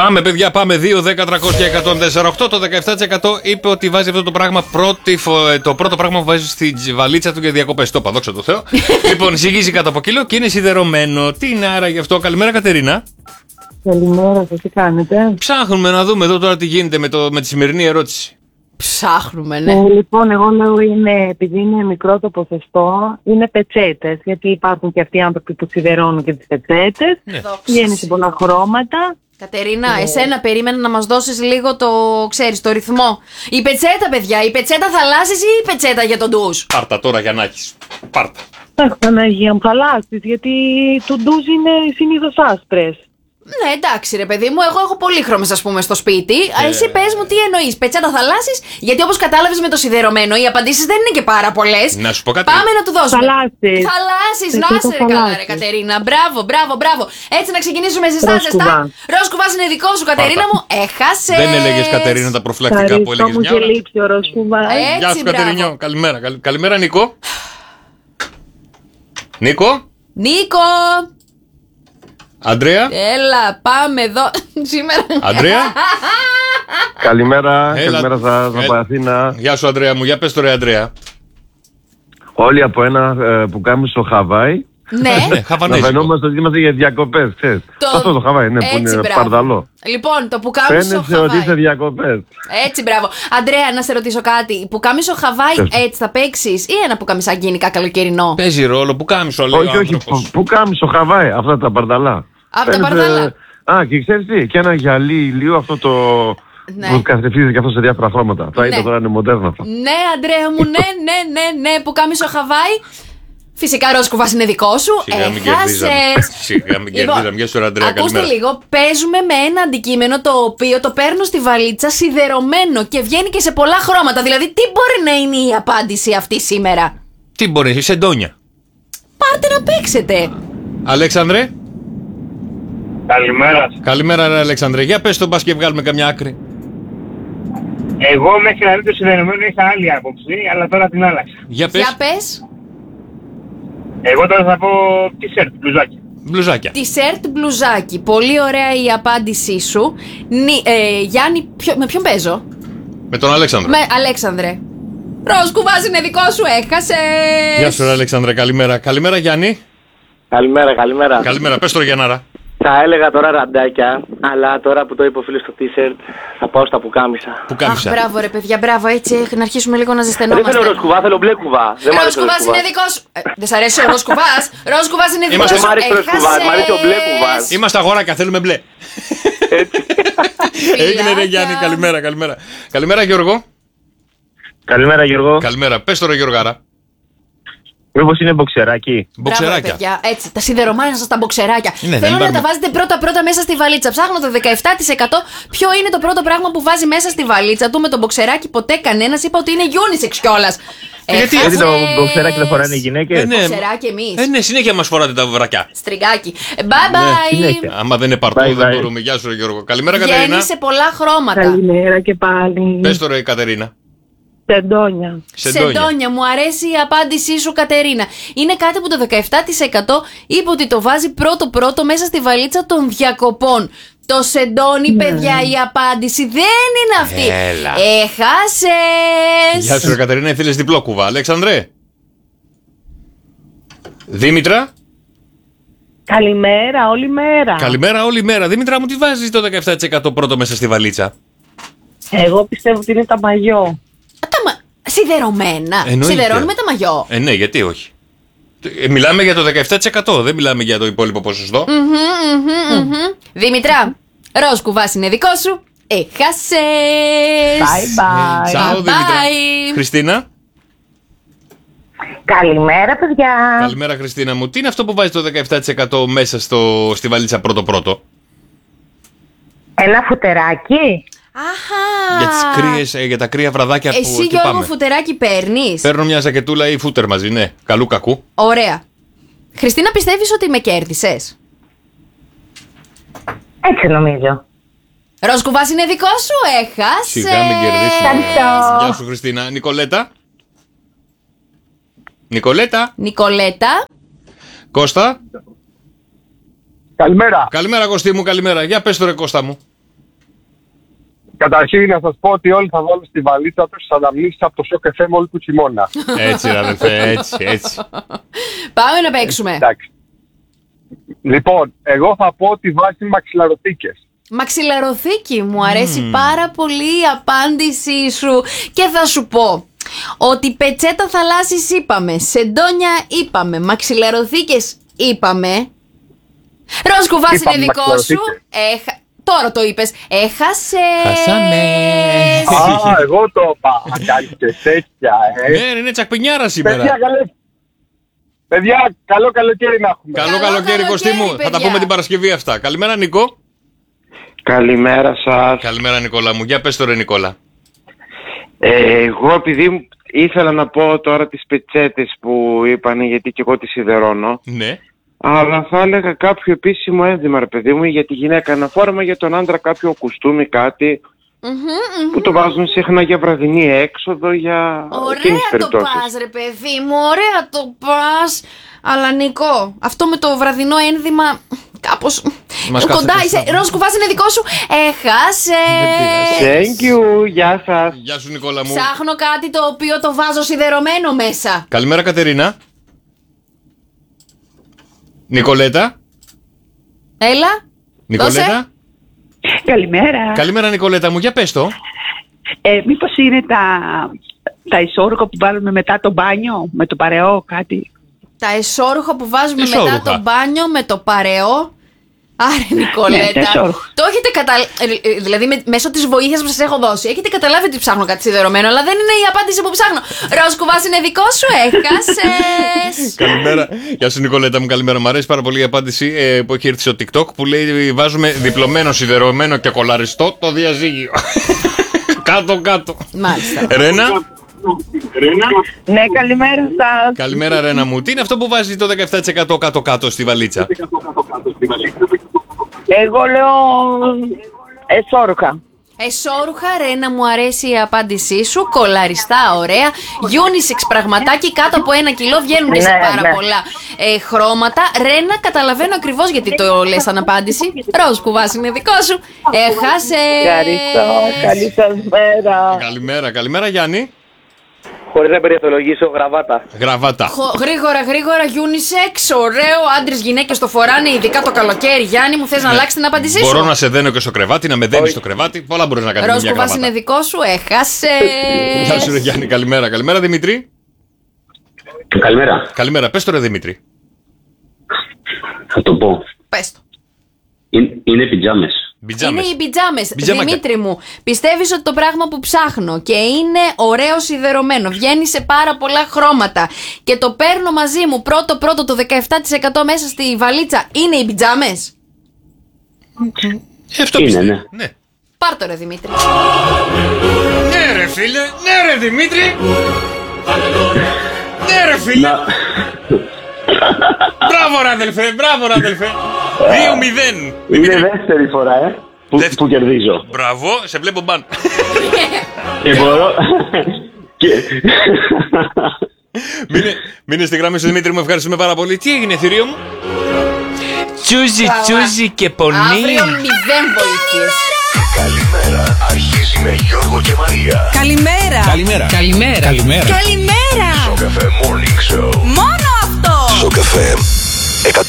Πάμε, παιδιά, πάμε. 2, 10, 300 και 104,8. Το 17% είπε ότι βάζει αυτό το πράγμα το πρώτο πράγμα που βάζει στη βαλίτσα του για διακοπές. Το είπα, δόξα τω Θεώ. Λοιπόν, ζυγίζει κάτω από κιλό και είναι σιδερωμένο. Τι είναι άρα γι' αυτό? Καλημέρα, Κατερίνα. Καλημέρα σας, τι κάνετε? Ψάχνουμε να δούμε εδώ τώρα τι γίνεται με τη σημερινή ερώτηση. Ψάχνουμε, ναι. Λοιπόν, εγώ λέω επειδή είναι μικρό το ποσοστό, είναι πετσέτες. Γιατί υπάρχουν και αυτοί οι άνθρωποι που σιδερώνουν και τις πετσέτες. Βγαίνει σε πολλά χρώματα. Κατερίνα, εσένα περίμενα να μας δώσεις λίγο το ρυθμό. Η πετσέτα, παιδιά, η πετσέτα θαλάσσης ή η πετσέτα για τον ντους? Πάρτα τώρα για να έχεις. Πάρτα. Αχ, Παναγία μου, θαλάσσης, γιατί το ντουζ είναι συνήθως άσπρες. Ναι, εντάξει, ρε παιδί μου, εγώ έχω πολύχρωμες, ας πούμε, στο σπίτι. Εσύ πες μου τι εννοείς, πετσέτα θαλάσσης? Γιατί όπως κατάλαβες με το σιδερωμένο, οι απαντήσεις δεν είναι και πάρα πολλές. Να σου πω κάτι. Πάμε να του δώσουμε. Θαλάσσης. Θαλάσσης, να σε ρε καλά, ρε Κατερίνα. Μπράβο, μπράβο, μπράβο. Έτσι να ξεκινήσουμε ζεστά, ζεστά. Ροσκουβάς είναι δικό σου, Κατερίνα μου. Έχασες. Δεν έλεγες, Κατερίνα, τα προφυλακτικά που έλεγες μια ώρα? Έτσι, Γεια σου, Κατερινιό. Καλημέρα. Καλημέρα, Νίκο. Νίκο. Νίκο. Αντρέα. Έλα, πάμε εδώ σήμερα. Αντρέα. Καλημέρα, καλημέρα σας από Αθήνα. Γεια σου, Αντρέα μου, για πες τώρα, Αντρέα. Όλοι από ένα που κάνουμε στο Χαβάι. Ναι, να φαινόμαστε ότι είμαστε για διακοπές, ξέρεις. Αυτό το Χαβάι είναι που είναι παρδαλό. Λοιπόν, το πουκάμισο Χαβάι. Φαίνεται ότι είσαι διακοπές. Έτσι, μπράβο. Αντρέα, να σε ρωτήσω κάτι. Πουκάμισο Χαβάι, έτσι θα παίξεις ή ένα πουκάμισο γενικά καλοκαιρινό? Παίζει ρόλο, πουκάμισο, λέει. Όχι, πουκάμισο Χαβάι, αυτά τα παρδαλά. Από τα παρδαλά. Α, και ξέρεις τι, και ένα γυαλί ηλίου, αυτό το. Ναι. Που καθρεφίζει και αυτό σε διάφορα χρώματα. Τα είδα τώρα, είναι μοντέρνα αυτά. Ναι, Αντρέα μου, ναι, πουκάμισο Χαβάι. Φυσικά, Ροσκουβάς είναι δικό σου. Έχασες. Σιγά μην κερδίζαμε. Γεια σου, Αντρέα, ακούστε καλημέρα. λίγο. Παίζουμε με ένα αντικείμενο το οποίο το παίρνω στη βαλίτσα σιδερωμένο και βγαίνει και σε πολλά χρώματα. Δηλαδή, τι μπορεί να είναι η απάντηση αυτή σήμερα? Τι μπορεί, σεντόνια. Πάρτε να παίξετε. Αλέξανδρε. Καλημέρα. Καλημέρα, ρε Αλέξανδρε. Για πες το, μπας και βγάλουμε καμιά άκρη. Εγώ μέχρι να δει το σιδερωμένο είχα άλλη άποψη, αλλά τώρα την άλλαξα. Για πες. Για πες. Εγώ τώρα θα πω t-shirt, μπλουζάκι. Μπλουζάκια. T-shirt, μπλουζάκι. Πολύ ωραία η απάντησή σου. Γιάννη, με ποιον παίζω? Με τον Αλέξανδρο. Με Αλέξανδρε. Ροσκουβάς είναι δικό σου, έχασες. Γεια σου, ρε Αλέξανδρε, καλημέρα. Καλημέρα, Γιάννη. Καλημέρα. Καλημέρα, πες τώρα, Γιάνναρα. Θα έλεγα τώρα ραντάκια, αλλά τώρα που το είπε ο φίλος στο t-shirt, θα πάω στα πουκάμισα. Πουκάμισα. Αχ, μπράβο ρε παιδιά, μπράβο, έτσι να αρχίσουμε λίγο να ζεσθενόμαστε. Δεν θέλω ροσκουβά, θέλω μπλε κουβά. Ροσκουβάς είναι δικό σου. Δεν σ' αρέσει ο ροσκουβάς? Ροσκουβάς είναι δικό σου. Δεν μ' αρέσει ο ροσκουβάς, μ' αρέσει ο μπλε κουβάς. Είμαστε αγοράκια, θέλουμε μπλε. Έτσι. Έγινε, ρε Γιάννη, καλημέρα. Καλημέρα, Γιώργο. Καλημέρα, Γιώργο. Καλημέρα, πες τώρα, Γιώργαρα. Μήπως είναι μποξεράκι? Μποξεράκια. Παιδιά, έτσι, τα σιδερωμένα σας τα μποξεράκια. Ναι, Θέλω να τα βάζετε πρώτα μέσα στη βαλίτσα. Ψάχνω το 17% ποιο είναι το πρώτο πράγμα που βάζει μέσα στη βαλίτσα του με το μποξεράκι. Ποτέ κανένας. Είπα ότι είναι unisex κιόλας. Γιατί το μποξεράκι δεν φοράνε οι γυναίκες? Μποξεράκι εμείς. Ναι, συνέχεια μας φοράτε τα βρακιά. Στριγκάκι. Bye bye. Άμα δεν είναι παρτό, δεν μπορούμε. Γεια σου, Γιώργο. Καλημέρα, Κατερίνα. Βγαίνει σε πολλά χρώματα. Καλημέρα και πάλι. Πες τώρα, η Κατερίνα. Σεντόνια. Σεντόνια. Μου αρέσει η απάντησή σου, Κατερίνα. Είναι κάτι που το 17% είπε ότι το βάζει πρώτο μέσα στη βαλίτσα των διακοπών. Το σεντόνι, παιδιά, η απάντηση δεν είναι αυτή. Έλα. Έχασες. Γεια σου, ρε Κατερίνα, ήθελες διπλό κουβά. Αλέξανδρε. Δήμητρα. Καλημέρα, όλη μέρα. Καλημέρα, όλη μέρα. Δήμητρα μου, τι βάζεις το 17% πρώτο μέσα στη βαλίτσα? Εγώ πιστεύω ότι είναι τα μαγιό. Σιδερωμένα. Εννοείται. Σιδερώνουμε τα μαγιό. Ναι, γιατί όχι. Μιλάμε για το 17%, δεν μιλάμε για το υπόλοιπο ποσοστό. Δήμητρα, Ροσκουβάς είναι δικό σου. Έχασες. Bye bye. Τσάου, Δήμητρα. Χριστίνα. Καλημέρα, παιδιά. Καλημέρα, Χριστίνα μου. Τι είναι αυτό που βάζει το 17% μέσα στη βαλίτσα πρώτο-πρώτο? Ένα φουτεράκι. Αχα. Για τα κρύα βραδάκια που Εσύ, Γιώργο, φουτεράκι παίρνεις? Παίρνω μια ζακετούλα ή φούτερ μαζί, ναι. Καλού κακού. Ωραία. Χριστίνα, πιστεύεις ότι με κέρδισες? Έτσι νομίζω. Ροσκουβάς είναι δικό σου, έχασες. Σιγά μην κερδίσουμε. Ευχαριστώ. Γεια σου, Χριστίνα. Νικολέτα. Νικολέτα. Κώστα. Καλημέρα. Καλημέρα, Κωστή μου, καλημέρα. Για πες το, ρε Κώστα μου. Καταρχήν να σας πω ότι όλοι θα βάλουν στη βαλίτσα τους αναμνήσεις από το Shock FM όλη του χειμώνα. Έτσι, αδελφέ, έτσι. Πάμε να παίξουμε. Εντάξει. Λοιπόν, εγώ θα πω ότι βάζει μαξιλαροθήκες. Μαξιλαροθήκη, μου αρέσει πάρα πολύ η απάντησή σου. Και θα σου πω ότι πετσέτα θαλάσσης είπαμε, σεντόνια είπαμε, μαξιλαροθήκες είπαμε. Ροζ κουβάς είναι δικό σου. Τώρα το είπες. Χάσαμε. Εγώ το είπα. Κάνεις και τέτοια, Ναι, είναι τσακπινιάρα σήμερα. Παιδιά, καλό καλοκαίρι να έχουμε. Καλό καλοκαίρι, Κωστή μου. Θα τα πούμε την Παρασκευή αυτά. Καλημέρα, Νικό. Καλημέρα σας. Καλημέρα, Νικόλα μου. Για πες τώρα, Νικόλα. Εγώ επειδή ήθελα να πω τώρα τις πετσέτες που είπανε, γιατί και εγώ τις σιδερώνω. Ναι. Αλλά θα έλεγα κάποιο επίσημο ένδυμα, ρε παιδί μου, για τη γυναίκα. Ένα φόρμα, για τον άντρα κάποιο κουστούμι, κάτι. Που το βάζουν συχνά για βραδινή έξοδο, για εκείνες τις περιπτώσεις. Ωραία το πας, ρε παιδί μου, ωραία το πας. Αλλά Νικό, αυτό με το βραδινό ένδυμα κάπως κοντά είσαι. Ροζ κουβάς είναι δικό σου. Έχασε. Thank you, γεια σας. Γεια σου, Νικόλα μου. Ψάχνω κάτι το οποίο το βάζω σιδερωμένο μέσα. Καλημέρα, Κατερίνα. Νικολέτα. Έλα. Νικολέτα. Δώσε. Καλημέρα. Καλημέρα, Νικολέτα μου. Για πες το. Μήπως είναι τα ισόρουχα που βάλουμε μετά το μπάνιο, με το παρεό, κάτι. Τα εσώρουχα που βάζουμε μετά το μπάνιο με το παρεό. Άρε Νικολέτα, το έχετε καταλάβει, δηλαδή μέσω της βοήθειας που σας έχω δώσει, έχετε καταλάβει ότι ψάχνω κάτι σιδερωμένο, αλλά δεν είναι η απάντηση που ψάχνω. Ροζ κουβάς είναι δικό σου, έχασες. Καλημέρα. Γεια σου, Νικολέτα μου, καλημέρα. Μου αρέσει πάρα πολύ η απάντηση που έχει έρθει στο TikTok που λέει βάζουμε διπλωμένο, σιδερωμένο και κολαριστό το διαζύγιο. Κάτω. Μάλιστα. Ρένα. Ναι, καλημέρα σας. Καλημέρα, Ρένα μου. Τι είναι αυτό που βάζει το 17% κάτω-κάτω στη βαλίτσα? Εγώ λέω εσώρουχα. Εσώρουχα, Ρένα, μου αρέσει η απάντησή σου. Κολαριστά, ωραία. Unisex πραγματάκι κάτω από 1 κιλό βγαίνουν και σε πάρα πολλά χρώματα. Ρένα, καταλαβαίνω ακριβώς γιατί το λες σαν απάντηση. Ροζ κουβάς είναι δικό σου. Έχασες. Ευχαριστώ. Καλή σας μέρα. Καλημέρα, Γιάννη. Χωρίς να περιεθολογήσω, Γραβάτα. Γρήγορα, unisex, ωραίο. Άντρες, γυναίκες το φοράνε, ειδικά το καλοκαίρι. Γιάννη, μου θες να αλλάξει την απάντησή σου? Μπορώ να σε δένω και στο κρεβάτι, να με δένεις στο κρεβάτι. Πολλά μπορείς να κάνεις. Ροζ κουβάς είναι δικό σου, έχασες. Γεια σου, Γιάννη, καλημέρα. Καλημέρα, Δημήτρη. Καλημέρα, πες το, ρε Δημήτρη. Θα το πω. Πες το. Είναι πιτζάμες. Είναι οι πιτζάμες. Δημήτρη μου, πιστεύεις ότι το πράγμα που ψάχνω και είναι ωραίο σιδερωμένο, βγαίνει σε πάρα πολλά χρώματα και το παίρνω μαζί μου πρώτο το 17% μέσα στη βαλίτσα, είναι οι πιτζάμες? Αυτό είναι, ναι. Πάρ' το, ρε Δημήτρη. Ναι, ρε φίλε, ναι, ρε Δημήτρη. Ναι, ρε φίλε. Μπράβο, ρε αδελφέ. 2-0. Είναι δεύτερη φορά, που κερδίζω. Μπράβο, σε βλέπω μπαν. Και μπορώ... Μείνε στη γραμμή σου, Δημήτρη μου, ευχαριστούμε πάρα πολύ. Τι έγινε, θηρίο μου? Τσούζι και πονί. Αύριο 0 βοήθειες. Καλημέρα, αρχίζει με Γιώργο και Μαρία. Καλημέρα. Καλημέρα. Στο Cafe Morning Show. Μόνο αυτό. Στο Cafe 104,8.